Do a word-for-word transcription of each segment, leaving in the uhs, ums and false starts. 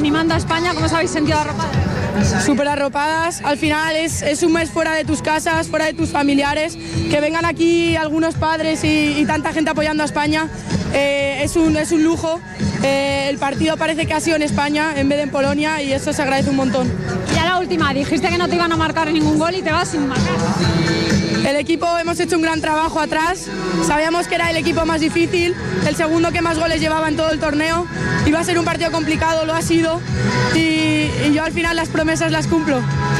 animando a España. ¿Cómo os habéis sentido arropadas? Súper arropadas. Al final es, es un mes fuera de tus casas, fuera de tus familiares. Que vengan aquí algunos padres y, y tanta gente apoyando a España. Eh, es, un, es un lujo. Eh, el partido parece que ha sido en España en vez de en Polonia y eso se agradece un montón. Ya la última, dijiste que no te iban a marcar ningún gol y te vas sin marcar. El equipo hemos hecho un gran trabajo atrás, sabíamos que era el equipo más difícil, el segundo que más goles llevaba en todo el torneo, iba a ser un partido complicado, lo ha sido y, y yo al final las promesas las cumplo.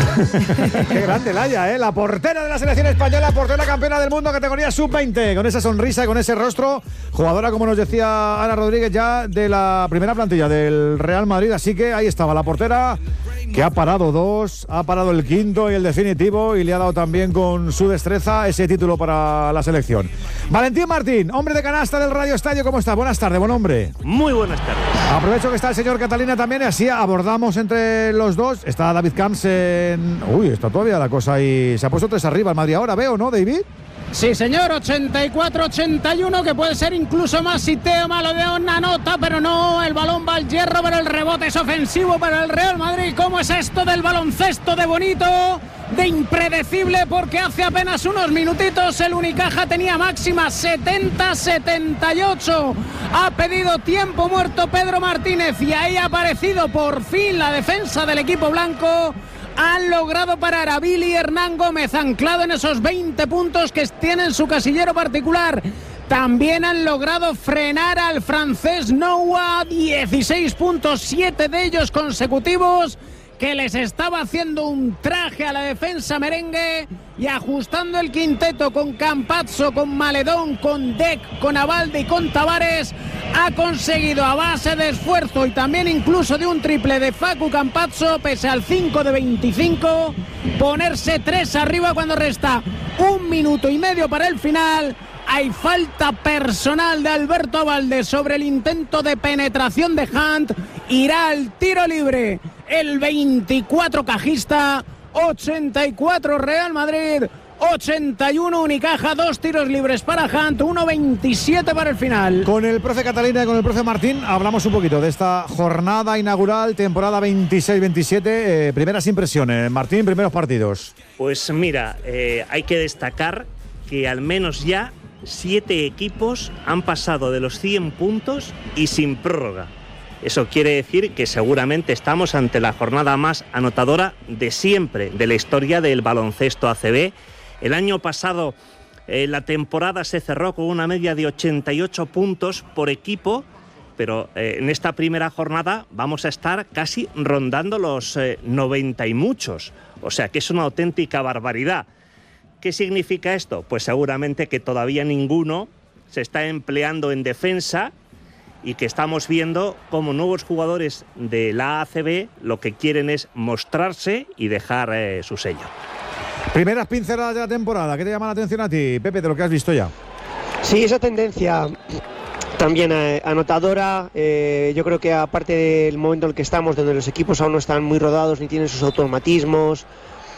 Qué grande Laia, ¿eh? La portera de la selección española, portera campeona del mundo categoría sub veinte, con esa sonrisa, con ese rostro, jugadora, como nos decía Ana Rodríguez, ya de la primera plantilla del Real Madrid, así que ahí estaba la portera que ha parado dos, ha parado el quinto y el definitivo y le ha dado también con su destreza ese título para la selección. Valentín Martín, hombre de canasta del Radio Estadio, ¿cómo está? Buenas tardes, buen hombre. Muy buenas tardes. Aprovecho que está el señor Catalina también y así abordamos entre los dos. Está David Camps en... Uy, está todavía la cosa ahí. Se ha puesto tres arriba el Madrid ahora, veo, ¿no, David? Sí, señor, ochenta y cuatro ochenta y uno, que puede ser incluso más si Teo Malo de una nota, pero no, el balón va al hierro, pero el rebote es ofensivo para el Real Madrid. ¿Cómo es esto del baloncesto de bonito, de impredecible? Porque hace apenas unos minutitos el Unicaja tenía máxima setenta a setenta y ocho. Ha pedido tiempo muerto Pedro Martínez y ahí ha aparecido por fin la defensa del equipo blanco. Han logrado parar a Billy Hernán Gómez, anclado en esos veinte puntos que tiene en su casillero particular. También han logrado frenar al francés Noah, dieciséis puntos, siete de ellos consecutivos, que les estaba haciendo un traje a la defensa merengue, y ajustando el quinteto con Campazzo, con Maledón, con Deck, con Abalde y con Tavares, ha conseguido a base de esfuerzo y también incluso de un triple de Facu Campazzo, pese al cinco de veinticinco, ponerse tres arriba cuando resta un minuto y medio para el final. Hay falta personal de Alberto Abalde sobre el intento de penetración de Hunt. Irá al tiro libre el veinticuatro cajista, ochenta y cuatro Real Madrid, ochenta y uno Unicaja, dos tiros libres para Hunt, uno veintisiete para el final. Con el profe Catalina y con el profe Martín hablamos un poquito de esta jornada inaugural, temporada veintiséis veintisiete. Eh, primeras impresiones, Martín, primeros partidos. Pues mira, eh, hay que destacar que al menos ya siete equipos han pasado de los cien puntos y sin prórroga. Eso quiere decir que seguramente estamos ante la jornada más anotadora de siempre de la historia del baloncesto A C B. El año pasado eh, la temporada se cerró con una media de ochenta y ocho puntos por equipo, pero eh, en esta primera jornada vamos a estar casi rondando los eh, noventa y muchos. O sea que es una auténtica barbaridad. ¿Qué significa esto? Pues seguramente que todavía ninguno se está empleando en defensa y que estamos viendo cómo nuevos jugadores de la A C B lo que quieren es mostrarse y dejar eh, su sello. Primeras pinceladas de la temporada, ¿qué te llama la atención a ti, Pepe, de lo que has visto ya? Sí, esa tendencia también eh, anotadora. Eh, yo creo que aparte del momento en el que estamos, donde los equipos aún no están muy rodados ni tienen sus automatismos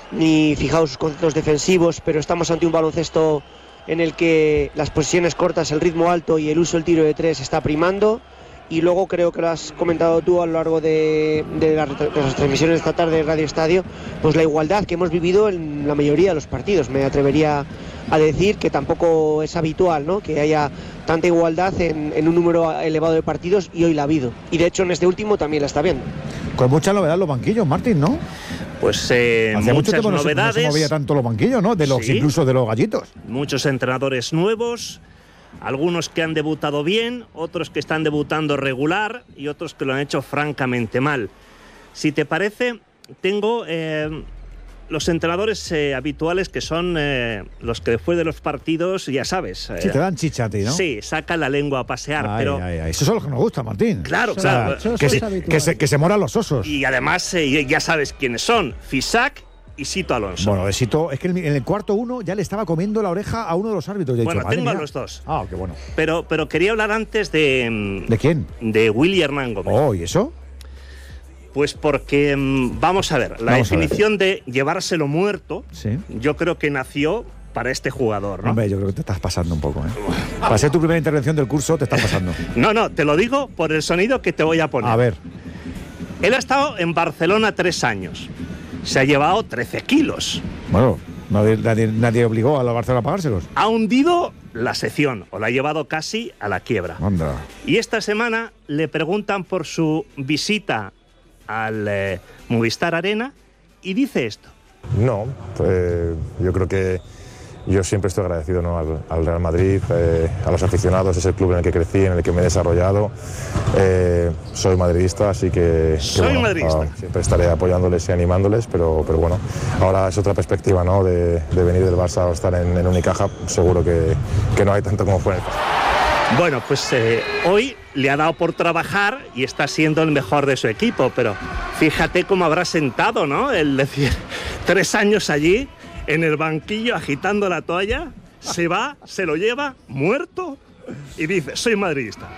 ni fijados sus conceptos defensivos, pero estamos ante un baloncesto en el que las posiciones cortas, el ritmo alto y el uso del tiro de tres está primando. Y luego creo que lo has comentado tú a lo largo de, de, las, de las transmisiones de esta tarde de Radio Estadio, pues la igualdad que hemos vivido en la mayoría de los partidos. Me atrevería a decir que tampoco es habitual, ¿no?, que haya tanta igualdad en, en un número elevado de partidos, y hoy la ha habido. Y de hecho en este último también la está viendo. Con mucha novedad los banquillos, Martín, ¿no? Pues eh, Hace muchas mucho tiempo novedades. No se, no se movía tanto los banquillos, ¿no? De los, sí. Incluso de los gallitos. Muchos entrenadores nuevos, algunos que han debutado bien, otros que están debutando regular y otros que lo han hecho francamente mal. Si te parece, tengo eh, los entrenadores eh, habituales, que son eh, los que después de los partidos, ya sabes... Eh, sí, te dan chicha a ti, ¿no? Sí, sacan la lengua a pasear, ay, pero... Ay, ay. Eso es lo que nos gusta, Martín. Claro, o sea, claro. Que se, que, se, que se moran los osos. Y además eh, ya sabes quiénes son, Fisac y Sito Alonso. Bueno, de Sito, es que en el cuarto uno ya le estaba comiendo la oreja a uno de los árbitros. Bueno, dicho, tengo a mía. los dos. Ah, qué bueno. Pero, pero quería hablar antes de... ¿De quién? De Willy Hernán Gómez. Oh, ¿y eso? Pues porque, vamos a ver, la vamos definición ver. de llevárselo muerto, sí. Yo creo que nació para este jugador, ¿no? Hombre, yo creo que te estás pasando un poco, ¿eh? Para ser tu primera intervención del curso, te estás pasando. No, no, te lo digo por el sonido que te voy a poner. A ver. Él ha estado en Barcelona tres años. Se ha llevado trece kilos. Bueno, nadie, nadie, nadie obligó a la Barcelona a pagárselos. Ha hundido la sección, o la ha llevado casi a la quiebra. Anda. Y esta semana le preguntan por su visita al eh, Movistar Arena y dice esto. No, eh, yo creo que yo siempre estoy agradecido, ¿no?, al, al Real Madrid, eh, a los aficionados, es el club en el que crecí, en el que me he desarrollado. Eh, soy madridista, así que, que soy bueno, madridista. Ah, siempre estaré apoyándoles y animándoles, pero, pero bueno, ahora es otra perspectiva, ¿no?, de, de venir del Barça a estar en, en Unicaja. Seguro que, que no hay tanto como fue en el pasado. Bueno, pues eh, hoy le ha dado por trabajar y está siendo el mejor de su equipo, pero fíjate cómo habrá sentado, ¿no? El decir, tres años allí, en el banquillo, agitando la toalla, se va, se lo lleva, muerto, y dice, soy madridista.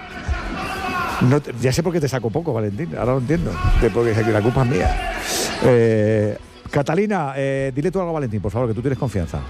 No te, ya sé por qué te saco poco, Valentín, ahora lo entiendo, de porque la culpa es mía. Eh, Catalina, eh, dile tú algo a Valentín, por favor, que tú tienes confianza.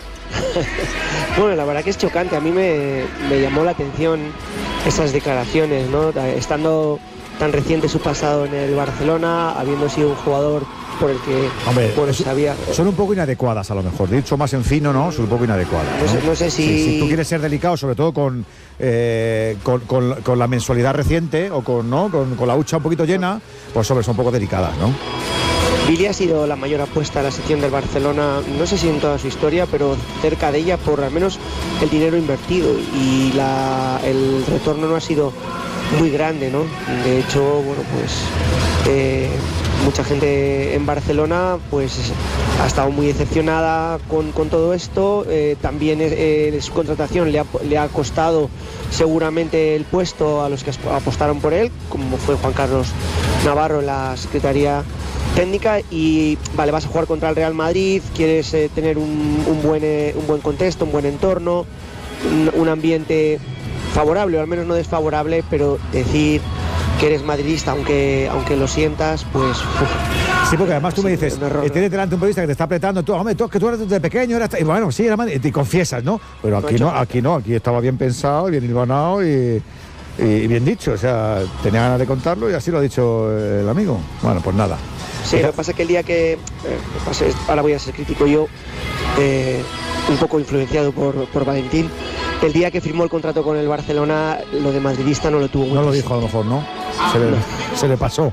Bueno, la verdad que es chocante, a mí me, me llamó la atención esas declaraciones, ¿no? Estando tan reciente su pasado en el Barcelona, habiendo sido un jugador por el que Hombre, bueno, es, sabía... son un poco inadecuadas a lo mejor, dicho más en fino, ¿no? Son un poco inadecuadas, ¿no? No sé, no sé si... Sí, si tú quieres ser delicado, sobre todo con, eh, con, con, con la mensualidad reciente o con, ¿no? con, con la hucha un poquito llena, pues sobre son un poco delicadas, ¿no? Billy ha sido la mayor apuesta a la sección del Barcelona, no sé si en toda su historia, pero cerca de ella por al menos el dinero invertido, y la, el retorno no ha sido muy grande, ¿no? De hecho, bueno, pues eh, mucha gente en Barcelona pues ha estado muy decepcionada con, con todo esto. Eh, también eh, su contratación le ha, le ha costado seguramente el puesto a los que apostaron por él, como fue Juan Carlos Navarro en la Secretaría Técnica. Y vale, vas a jugar contra el Real Madrid, quieres eh, tener un, un, buen, eh, un buen contexto, un buen entorno, un, un ambiente favorable o al menos no desfavorable, pero decir que eres madridista, aunque, aunque lo sientas, pues... Sí, porque además tú me dices, eh, tienes delante un periodista que te está apretando, tú, hombre, tú, que tú eres desde pequeño, eras, y bueno, sí, era madrid, y confiesas, ¿no? Pero aquí no, aquí no, aquí estaba bien pensado, bien hilvanado y, y bien dicho, o sea, tenía ganas de contarlo y así lo ha dicho el amigo. Bueno, pues nada. Sí, lo que pasa es que el día que, eh, ahora voy a ser crítico yo, eh, un poco influenciado por, por Valentín, el día que firmó el contrato con el Barcelona, lo de madridista no lo tuvo muy No lo dijo a lo mejor, ¿no? Se le, no. se le pasó.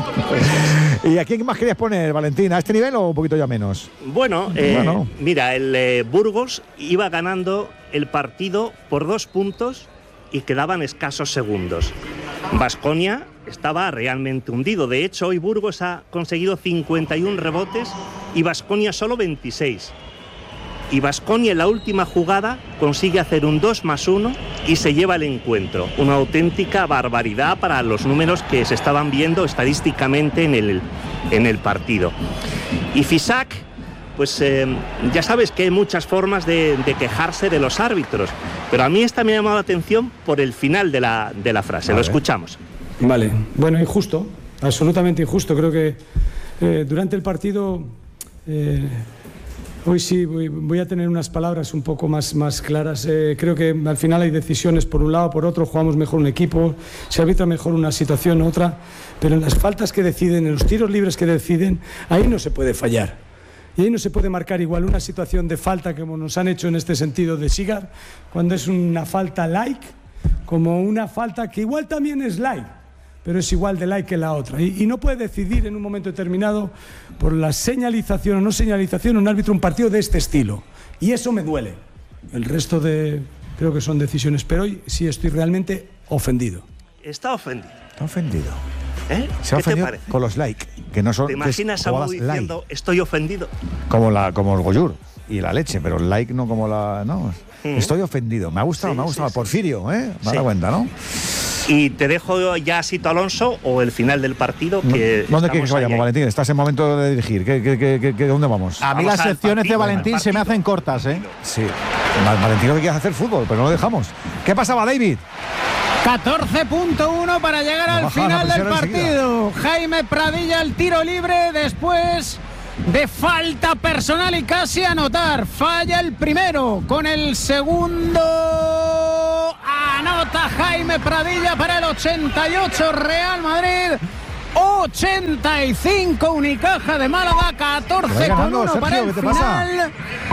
¿Y a quién más querías poner, Valentín? ¿A este nivel o un poquito ya menos? Bueno, eh, bueno. mira, el eh, Burgos iba ganando el partido por dos puntos y quedaban escasos segundos. Baskonia estaba realmente hundido. De hecho, hoy Burgos ha conseguido cincuenta y un rebotes y Baskonia solo veintiséis. Y Baskonia en la última jugada consigue hacer un dos más uno y se lleva el encuentro. Una auténtica barbaridad para los números que se estaban viendo estadísticamente en el, en el partido. Y Fisac, pues eh, ya sabes que hay muchas formas de, de quejarse de los árbitros, pero a mí esta me ha llamado la atención por el final de la, de la frase. Vale. Lo escuchamos. Vale, bueno, injusto, absolutamente injusto. Creo que eh, durante el partido... Eh, Hoy sí voy, voy a tener unas palabras un poco más, más claras. Eh, creo que al final hay decisiones por un lado, por otro, jugamos mejor un equipo, se arbitra mejor una situación u otra, pero en las faltas que deciden, en los tiros libres que deciden, ahí no se puede fallar. Y ahí no se puede marcar igual una situación de falta como nos han hecho en este sentido de Sigar, cuando es una falta light, como una falta que igual también es light, pero es igual de light que la otra. Y, y no puede decidir en un momento determinado por la señalización o no señalización un árbitro un partido de este estilo. Y eso me duele. El resto de creo que son decisiones, pero hoy sí estoy realmente ofendido. Está ofendido. Está ofendido. ¿Eh? Se ha ¿Qué ofendido te parece? Con los like, que no son... ¿Te imaginas a uno diciendo like? Estoy ofendido? Como, la, como el Goyur y la leche, pero el like no como la... No, mm. Estoy ofendido. Me ha gustado, sí, me ha gustado. Sí, Porfirio, ¿eh? Me sí. da cuenta, ¿no? Y te dejo ya Sito Alonso o el final del partido. Que ¿Dónde quieres que vayamos, Valentín? Estás en momento de dirigir. ¿Qué, qué, qué, qué, ¿Dónde vamos? A mí vamos las secciones partido, de Valentín se me hacen cortas, ¿eh? Sí. Valentín lo que quiere hacer fútbol, pero no lo dejamos. ¿Qué pasaba, David? catorce punto uno para llegar no al final del partido. Enseguida. Jaime Pradilla, el tiro libre después de falta personal y casi anotar. Falla el primero, con el segundo anota Jaime Pradilla para el ochenta y ocho. Real Madrid ochenta y cinco, Unicaja de Málaga, catorce con uno para el final.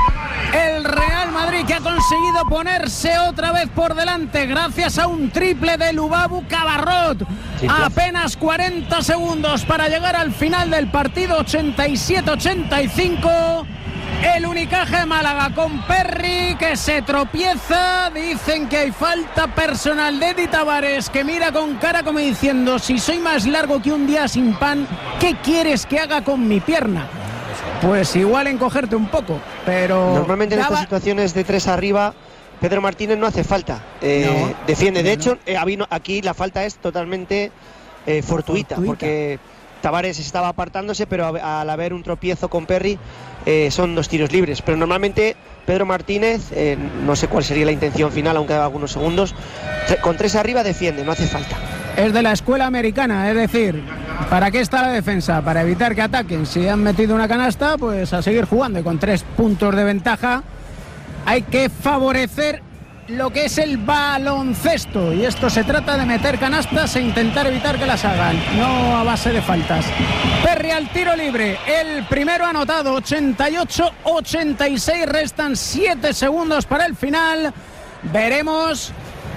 El Real Madrid, que ha conseguido ponerse otra vez por delante gracias a un triple de Lubabu Cabarrot. Sí, apenas cuarenta segundos para llegar al final del partido, ochenta y siete ochenta y cinco. El Unicaja de Málaga con Perry, que se tropieza. Dicen que hay falta personal de Eddie Tavares, que mira con cara como diciendo: si soy más largo que un día sin pan, ¿qué quieres que haga con mi pierna? Pues igual encogerte un poco, pero... Normalmente en estas situaciones de tres arriba, Pedro Martínez no hace falta, eh, no, defiende. De no. hecho, eh, aquí la falta es totalmente eh, fortuita, fortuita, porque Tavares estaba apartándose, pero al haber un tropiezo con Perry, eh, son dos tiros libres. Pero normalmente Pedro Martínez, eh, no sé cuál sería la intención final, aunque haga algunos segundos, con tres arriba defiende, no hace falta. Es de la escuela americana, es decir, ¿para qué está la defensa? Para evitar que ataquen. Si han metido una canasta, pues a seguir jugando. Y con tres puntos de ventaja hay que favorecer lo que es el baloncesto. Y esto se trata de meter canastas e intentar evitar que las hagan, no a base de faltas. Perry al tiro libre, el primero anotado, ochenta y ocho ochenta y seis, restan siete segundos para el final. Veremos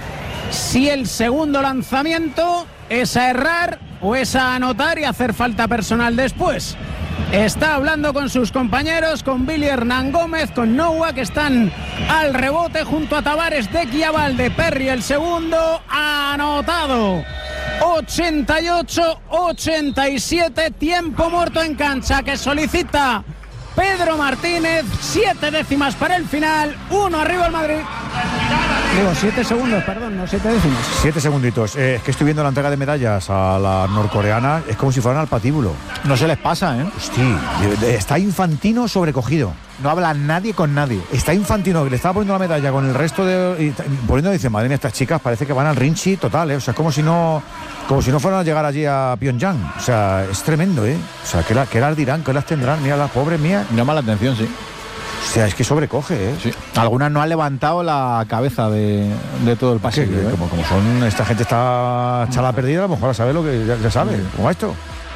si el segundo lanzamiento es a errar o es a anotar y hacer falta personal después. Está hablando con sus compañeros, con Billy Hernán Gómez, con Noah, que están al rebote junto a Tavares, de Quiabalde. Perry el segundo, anotado. ochenta y ocho ochenta y siete, tiempo muerto en cancha que solicita Pedro Martínez. Siete décimas para el final, uno arriba el Madrid. Digo, siete segundos, perdón, no siete décimas. Siete segunditos. Eh, es que estoy viendo la entrega de medallas a la norcoreana, es como si fueran al patíbulo. No se les pasa, ¿eh? Hostia, está Infantino sobrecogido. No habla nadie con nadie. Está Infantino, que le estaba poniendo la medalla con el resto de... Y, poniendo, dice, madre mía, estas chicas parece que van al Rinchi total, ¿eh? O sea, es como si no... Como si no fueran a llegar allí a Pyongyang. O sea, es tremendo, ¿eh? O sea, ¿qué, la, qué las dirán? ¿Qué las tendrán? Mira, las pobres mías. Llama la atención, sí. O sea, es que sobrecoge, ¿eh? Sí. Algunas no han levantado la cabeza de, de todo el pasillo, ¿eh? Como, como son, esta gente está chala perdida, a lo mejor a saber lo que ya, ya sabe, como esto.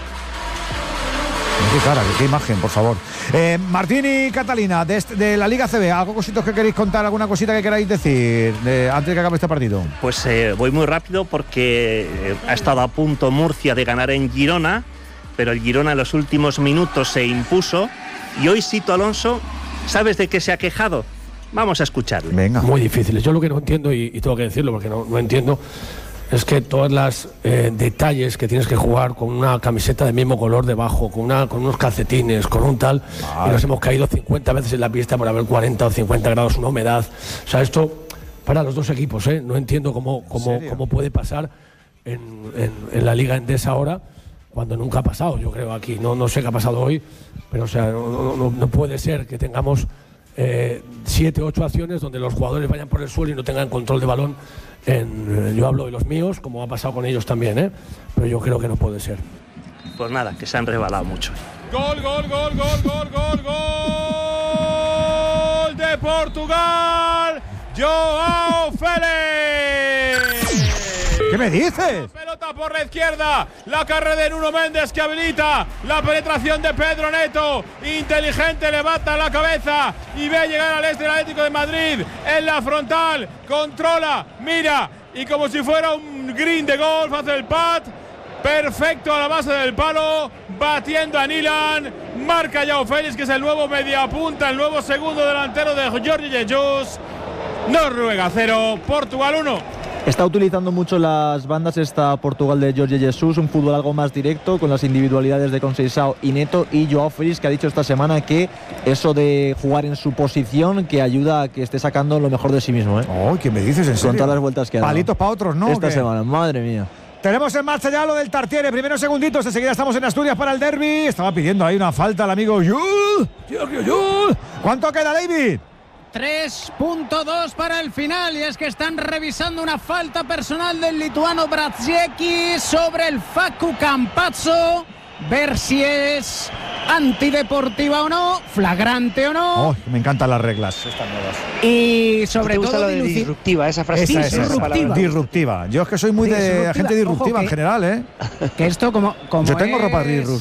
Qué cara, qué imagen, por favor. Eh, Martín y Catalina, de, de la Liga C B, ¿algo cositos que queréis contar? ¿Alguna cosita que queráis decir de, antes de que acabe este partido? Pues eh, voy muy rápido porque eh, ha estado a punto Murcia de ganar en Girona, pero el Girona en los últimos minutos se impuso. Y hoy Sito Alonso, ¿sabes de qué se ha quejado? Vamos a escucharle. Venga. Muy difíciles. Yo lo que no entiendo, y, y tengo que decirlo porque no, no entiendo, es que todos los eh, detalles que tienes que jugar con una camiseta del mismo color debajo, con, una, con unos calcetines, con un tal, vale. Y nos hemos caído cincuenta veces en la pista por haber cuarenta o cincuenta grados, una humedad. O sea, esto para los dos equipos, ¿eh? No entiendo cómo, cómo, cómo puede pasar en, en, en la Liga Endesa ahora, cuando nunca ha pasado, yo creo, aquí. No, no sé qué ha pasado hoy, pero o sea, no, no, no puede ser que tengamos eh, siete, ocho acciones donde los jugadores vayan por el suelo y no tengan control de balón. En, yo hablo de los míos, como ha pasado con ellos también, ¿eh? Pero yo creo que no puede ser. Pues nada, que se han rebalado mucho. Gol, gol, gol, gol, gol, gol, gol de Portugal, João Félix. ¿Qué me dices? Pelota por la izquierda, la carrera de Nuno Méndez que habilita la penetración de Pedro Neto. Inteligente, levanta la cabeza y ve llegar al este del Atlético de Madrid en la frontal. Controla, mira y como si fuera un green de golf hace el pat. Perfecto a la base del palo, batiendo a Nilan. Marca João Félix, que es el nuevo mediapunta, el nuevo segundo delantero de Jorge Jesus. Noruega cero, Portugal uno. Está utilizando mucho las bandas esta Portugal de Jorge Jesus, un fútbol algo más directo con las individualidades de Conceição y Neto, y João Félix, que ha dicho esta semana que eso de jugar en su posición que ayuda a que esté sacando lo mejor de sí mismo, ¿eh? Oh, ¿qué me dices en serio? Con todas las vueltas que ha dado. Palitos para otros, ¿no? Esta semana, madre mía. Tenemos en marcha ya lo del Tartiere, primeros segunditos, enseguida estamos en Asturias para el derbi. Estaba pidiendo ahí una falta el amigo Yul. Yul. ¿Cuánto queda, David? tres punto dos para el final, y es que están revisando una falta personal del lituano Braziecki sobre el Facu Campazzo. ver si es antideportiva o no, flagrante o no. Oh, me encantan las reglas estas nuevas. Y sobre ¿Te gusta todo lo de diluci- disruptiva, esa frase? Esa, esa, esa, Disruptiva. disruptiva. Yo es que soy muy de Disruptiva. gente disruptiva Ojo en que- general, ¿eh? Que esto como, como Yo tengo ropa es- disruptiva.